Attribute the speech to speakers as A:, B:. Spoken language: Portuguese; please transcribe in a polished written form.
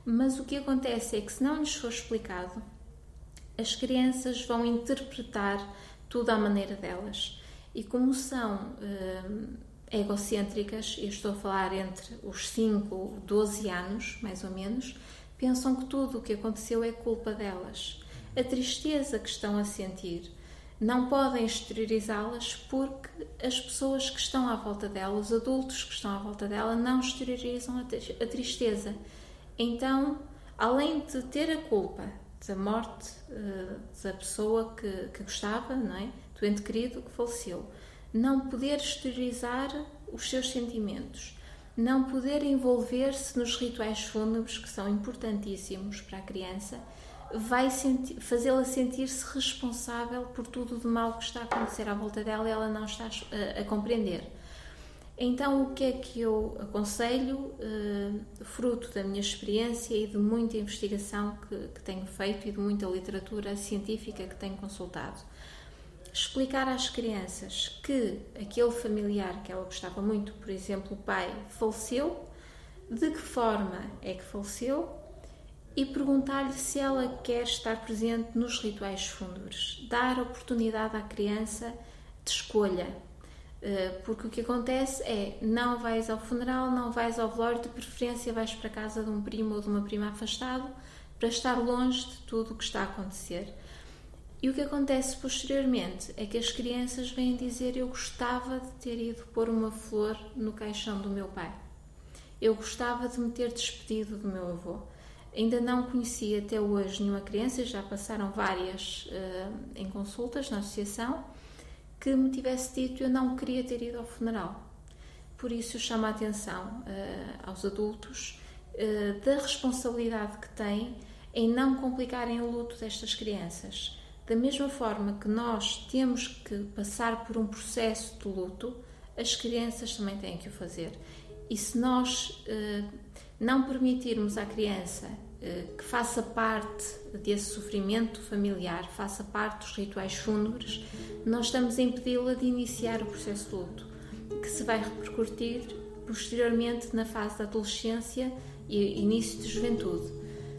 A: Mas o que acontece é que, se não lhes for explicado, as crianças vão interpretar tudo à maneira delas. E como são egocêntricas, eu estou a falar entre os 5 e 12 anos, mais ou menos, pensam que tudo o que aconteceu é culpa delas. A tristeza que estão a sentir não podem exteriorizá-las porque as pessoas que estão à volta dela, os adultos que estão à volta dela, não exteriorizam a tristeza. Então, além de ter a culpa da morte da pessoa que gostava, não é? Do ente querido que faleceu, não poder exteriorizar os seus sentimentos, não poder envolver-se nos rituais fúnebres, que são importantíssimos para a criança, vai fazê-la sentir-se responsável por tudo de mal que está a acontecer à volta dela e ela não está a compreender. Então, o que é que eu aconselho, fruto da minha experiência e de muita investigação que tenho feito e de muita literatura científica que tenho consultado? Explicar às crianças que aquele familiar que ela gostava muito, por exemplo, o pai, faleceu, de que forma é que faleceu, e perguntar-lhe se ela quer estar presente nos rituais fúnebres. Dar oportunidade à criança de escolha. Porque o que acontece é, não vais ao funeral, não vais ao velório, de preferência vais para a casa de um primo ou de uma prima afastado para estar longe de tudo o que está a acontecer. E o que acontece posteriormente é que as crianças vêm dizer: eu gostava de ter ido pôr uma flor no caixão do meu pai. Eu gostava de me ter despedido do meu avô. Ainda não conheci até hoje nenhuma criança, já passaram várias em consultas na associação, que me tivesse dito: eu não queria ter ido ao funeral. Por isso eu chamo a atenção aos adultos da responsabilidade que têm em não complicarem o luto destas crianças. Da mesma forma que nós temos que passar por um processo de luto, as crianças também têm que o fazer. E se nós não permitirmos à criança que faça parte desse sofrimento familiar, faça parte dos rituais fúnebres, nós estamos a impedi-la de iniciar o processo de luto, que se vai repercutir posteriormente na fase da adolescência e início de juventude.